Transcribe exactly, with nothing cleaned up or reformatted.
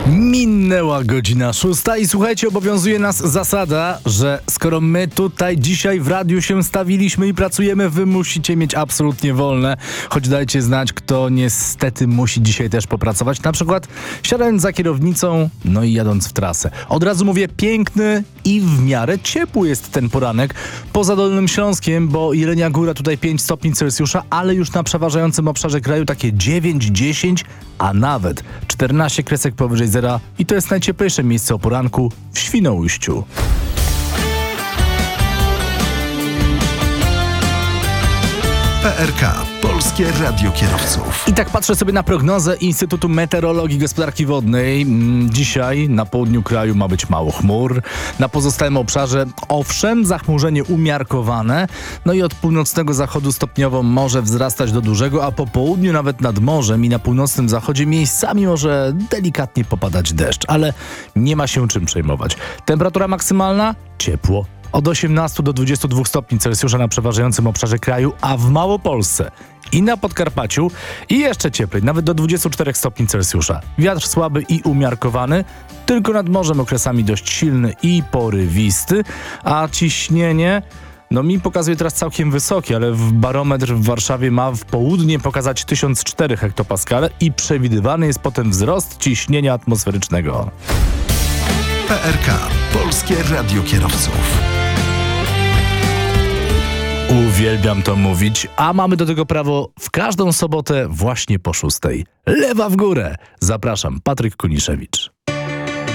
Minęła godzina szósta i słuchajcie, obowiązuje nas zasada, że skoro my tutaj dzisiaj w radiu się stawiliśmy i pracujemy, wy musicie mieć absolutnie wolne. Choć dajcie znać, kto niestety musi dzisiaj też popracować. Na przykład siadając za kierownicą, no i jadąc w trasę. Od razu mówię, piękny i w miarę ciepły jest ten poranek. Poza Dolnym Śląskiem, bo Jelenia Góra tutaj pięć stopni Celsjusza, ale już na przeważającym obszarze kraju takie dziewięć, dziesięć, a nawet czternaście kresek powyżej zera i to jest najcieplejsze miejsce o poranku w Świnoujściu. P R K. Polskie Radio Kierowców. I tak patrzę sobie na prognozę Instytutu Meteorologii i Gospodarki Wodnej. Dzisiaj na południu kraju ma być mało chmur. Na pozostałym obszarze owszem, zachmurzenie umiarkowane. No i od północnego zachodu stopniowo może wzrastać do dużego, a po południu nawet nad morzem i na północnym zachodzie miejscami może delikatnie popadać deszcz. Ale nie ma się czym przejmować. Temperatura maksymalna? Ciepło. Od osiemnastu do dwudziestu dwóch stopni Celsjusza na przeważającym obszarze kraju, a w Małopolsce i na Podkarpaciu i jeszcze cieplej, nawet do dwudziestu czterech stopni Celsjusza. Wiatr słaby i umiarkowany, tylko nad morzem okresami dość silny i porywisty, a ciśnienie no mi pokazuje teraz całkiem wysokie, ale w barometr w Warszawie ma w południe pokazać tysiąc cztery hektopaskale i przewidywany jest potem wzrost ciśnienia atmosferycznego. P R K. Polskie Radio Kierowców. Uwielbiam to mówić, a mamy do tego prawo w każdą sobotę właśnie po szóstej. Lewa w górę! Zapraszam, Patryk Kuniszewicz.